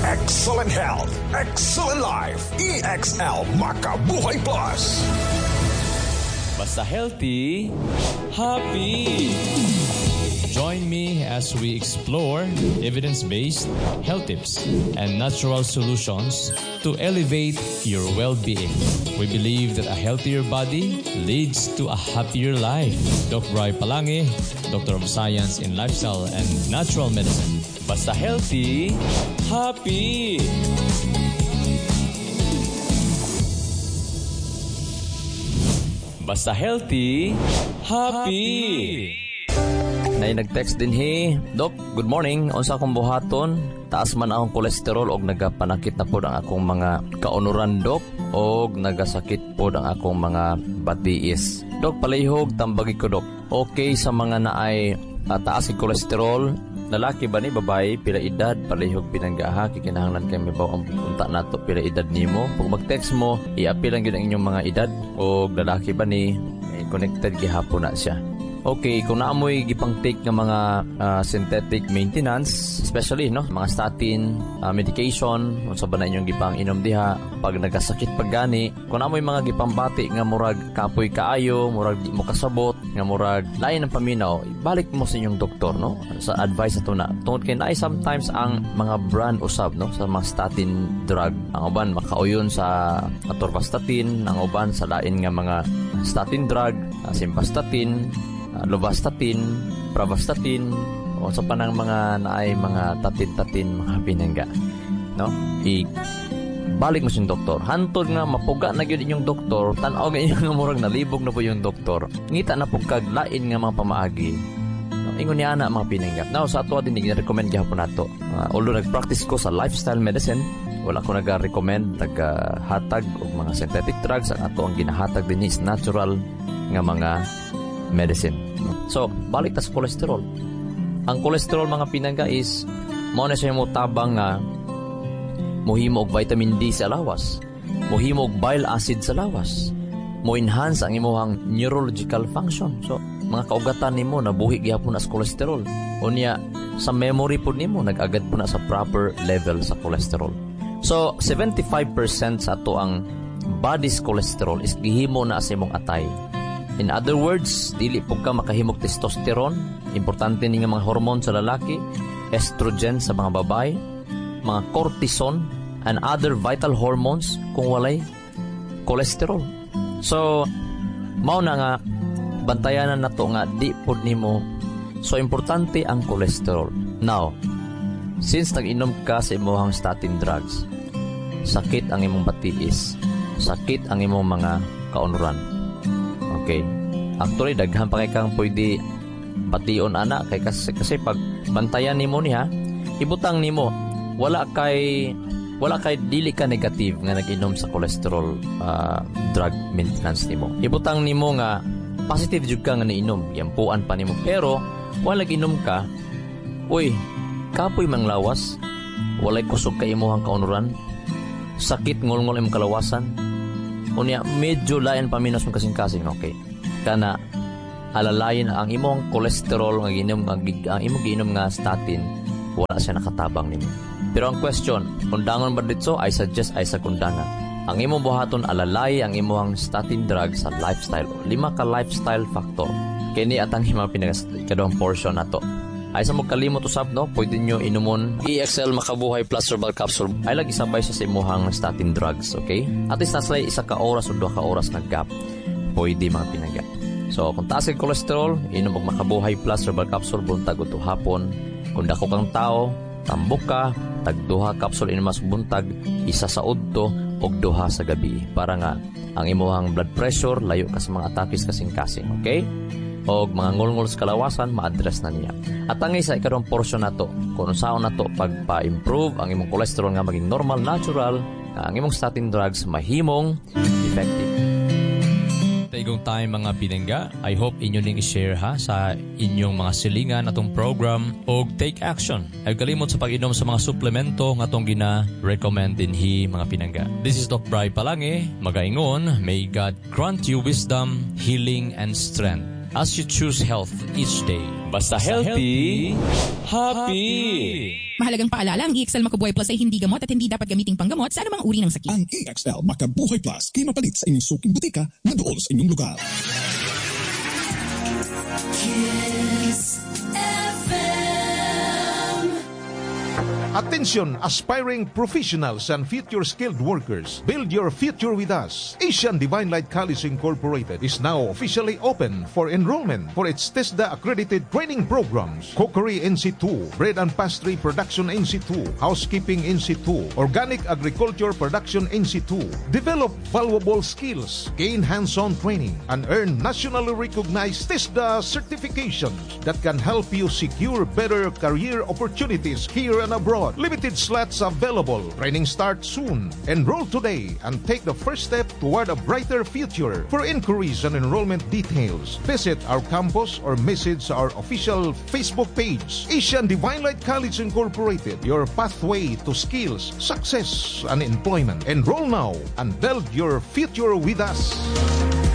Excellent health, excellent life. EXL Makabuhay Plus. Basta healthy, happy. Join me as we explore evidence-based health tips and natural solutions to elevate your well-being. We believe that a healthier body leads to a happier life. Dr. Bri Palangi, Doctor of Science in Lifestyle and Natural Medicine. Basta healthy, happy. Basta healthy, happy. Nay nag-text din Doc, good morning. Unsa akong buhaton? Taas man akong kolesterol og nagapanakit na pod ang akong mga kaunuran, Doc, og nagasakit pod ang akong mga batiis. Doc, palihog tambagi ko, Doc. Okay sa mga naay taas ang kolesterol, lalaki ba ni babae, pila edad, palihog pinanggaha, kikinahanglan kay may baw ang punta nato pila edad nimo. Pag mag-text mo, i-appeal lang yun ang inyong mga edad o lalaki ba ni connected gihapon na siya. Okay, kung naamoy gipang take ng mga synthetic maintenance, especially mga statin, medication, unsa ba na inyong gipang inom diha pag nagasakit paggani, kung naamoy mga gipang bati nga murag kapoy kaayo, murag di mo kasabot, nga murag lain ng paminaw, balik mo sa inyong doktor, sa advice ato na. Tungod kay naay sometimes ang mga brand usab sa mga statin drug, ang uban makauyon sa atorvastatin, ang uban sa lain nga mga statin drug, simvastatin, lovastatin, pravastatin, o sa panang mga naay mga tatin-tatin, mga pinangga. Balik mo sa doktor. Hantod nga mapuga na gyud inyong doktor, tan-aw nga inyong murag nalibog na po yung doktor. Ngita na pug kag lain nga mga pamaagi. Ingon ni ana mga pinangga. Now sa ato din ni-recommend gyapon nato. Although nag-practice ko sa lifestyle medicine, wala ko nag-recommend hatag og mga synthetic drugs. Ang ato ang ginahatag din is natural nga mga medicine. So, balik ta sa cholesterol. Ang cholesterol mga pinangga is mao na siya mo tabang nga mohimo og vitamin D sa lawas, mohimo og bile acid sa lawas, mo enhance ang imong neurological function. So, mga kaugatan nimo nabuhi gyapon sa cholesterol. Unya sa memory pud nimo nag-agad po na sa proper level sa cholesterol. So, 75% sa ato ang body's cholesterol is gihimo na sa imong atay. In other words, dili po ka makahimog testosterone, importante ni nga mga hormone sa lalaki, estrogen sa mga babae, mga cortisone, and other vital hormones kung walay cholesterol. So, mao na nga, bantayanan na to nga, di po nimo. So, importante ang cholesterol. Now, since nag-inom ka sa imong statin drugs, sakit ang imong batiis, sakit ang imong mga kaunuran. Okay. Actually, daghan pa kay kang pwede bation ana kay kasi pag bantayan nimo niya, ibutang nimo wala kay dili ka negative nga nag-inom sa cholesterol drug maintenance nimo. Ibutang nimo nga positive jud ka nga niinom, yampuan pa nimo. Pero wala ginom ka, uy, kapoy mang lawas, walay kusog kay imong kaunuran, sakit ngol-ngol imong kalawasan. Unya medyo lain paminos mo kasing-kasing, okay. Kana alalayin ang imong cholesterol nga ginom ang imong ginom nga statin, wala siya nakatabang nimo. Pero ang question, kundangon ba dito? I suggest ay sa kundangan. Ang imong buhaton alalay ang imong statin drug sa lifestyle. 5 ka lifestyle factor. Kini atang hima pinakadong portion nato. Ay sa mo kalimot usab pwede nyo inumon EXL Makabuhay Plus Herbal Capsule. Ay lagi sabay sa imong statin drugs, okay? At least naslay 1 ka oras o 2 ka oras na gap. Pwede mga pinaga. So kung taas ang cholesterol, inom og Makabuhay Plus Herbal Capsule buntag o hapon. Kung dako kang tao, tambok ka, tag 2 capsule inumas buntag, 1 sa udto og 2 sa gabi para nga ang imong blood pressure layo ka sa mga atakis kasing-kasing, okay? Og mga ngol-ngol sa kalawasan ma-address na niya. At ang isa ikarong portion nato kung saan nato pagpa-improve ang imong cholesterol nga maging normal, natural, ang imong statin drugs mahimong effective. Taigong time mga pinangga, I hope inyo ning i-share sa inyong mga silingan atong program o take action. Ay kalimot sa pag-inom sa mga suplemento nga atong gina-recommend din mga pinangga. This is Dr. Bri Palangi, magaingon, may God grant you wisdom, healing, and strength as you choose health each day. Basta healthy, happy! Mahalagang paalala, ang EXL Macabuhay Plus ay hindi gamot at hindi dapat gamiting panggamot sa anumang uri ng sakit. Ang EXL Macabuhay Plus kay mapalit sa inyong suking butika na doon sa inyong lugar. Kiss FM. Attention, aspiring professionals and future skilled workers. Build your future with us. Asian Divine Light College Incorporated is now officially open for enrollment for its TESDA accredited training programs. Cookery NC2, Bread and Pastry Production NC2, Housekeeping NC2, Organic Agriculture Production NC2. Develop valuable skills, gain hands-on training, and earn nationally recognized TESDA certifications that can help you secure better career opportunities here and abroad. Limited slots available. Training starts soon. Enroll today and take the first step toward a brighter future. For inquiries and enrollment details, visit our campus or message our official Facebook page. Asian Divine Light College Incorporated, your pathway to skills, success, and employment. Enroll now and build your future with us.